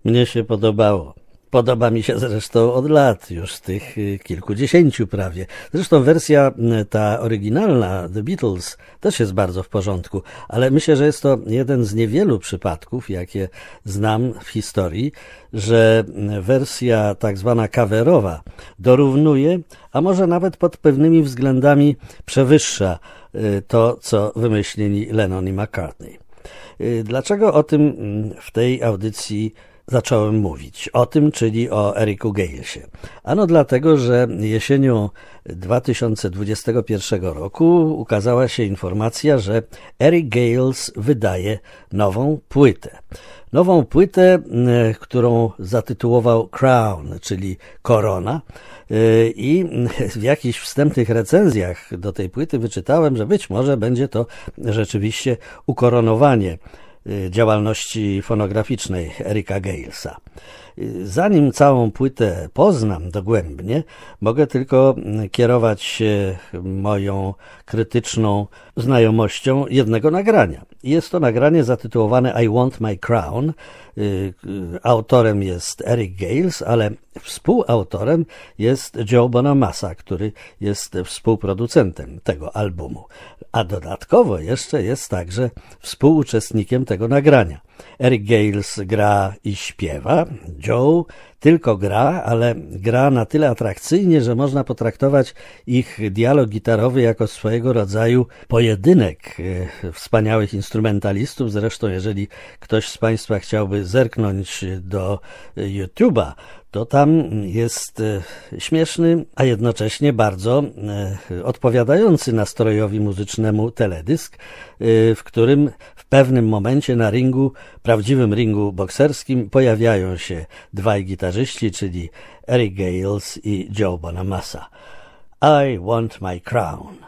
Mnie się podobało. Podoba mi się zresztą od lat, już z tych kilkudziesięciu prawie. Zresztą wersja ta oryginalna, The Beatles, też jest bardzo w porządku, ale myślę, że jest to jeden z niewielu przypadków, jakie znam w historii, że wersja tak zwana coverowa dorównuje, a może nawet pod pewnymi względami przewyższa to, co wymyślili Lennon i McCartney. Dlaczego o tym w tej audycji zacząłem mówić? O tym, czyli o Ericu Galesie. Ano dlatego, że jesienią 2021 roku ukazała się informacja, że Eric Gales wydaje nową płytę. Nową płytę, którą zatytułował Crown, czyli Korona. I w jakichś wstępnych recenzjach do tej płyty wyczytałem, że być może będzie to rzeczywiście ukoronowanie działalności fonograficznej Erica Galesa. Zanim całą płytę poznam dogłębnie, mogę tylko kierować się moją krytyczną znajomością jednego nagrania. Jest to nagranie zatytułowane I Want My Crown. Autorem jest Eric Gales, ale współautorem jest Joe Bonamassa, który jest współproducentem tego albumu. A dodatkowo jeszcze jest także współuczestnikiem tego nagrania. Eric Gales gra i śpiewa, Joe tylko gra, ale gra na tyle atrakcyjnie, że można potraktować ich dialog gitarowy jako swojego rodzaju pojedynek wspaniałych instrumentalistów. Zresztą jeżeli ktoś z Państwa chciałby zerknąć do YouTube'a, to tam jest śmieszny, a jednocześnie bardzo odpowiadający nastrojowi muzycznemu teledysk, w którym w pewnym momencie na ringu, prawdziwym ringu bokserskim, pojawiają się dwaj gitarzyści, czyli Eric Gales i Joe Bonamassa. I Want My Crown.